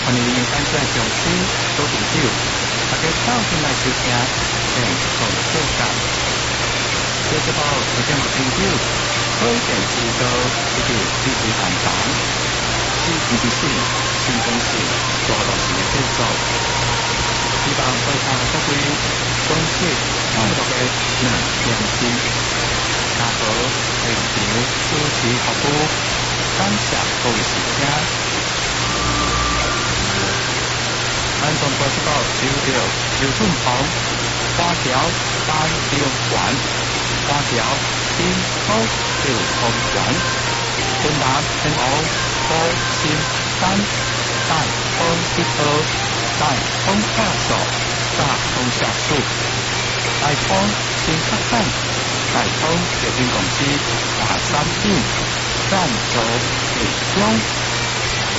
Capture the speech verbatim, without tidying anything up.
欢迎感谢上司所研究，大家走进来收听，并同小感。这节目有节目研究，推荐指导以及支持谈谈，是唔是新新公司大陆型的制作，希望大家各位关切快乐的两件事。下好现场主持服务，感谢各位收听。咱中国这个收到刘顺鹏花条单六环，花条新高六空环，东南天后高新山，大风一车，大风下手，大风下树，大风新客栈，大风有限公司大三品，赞助提供。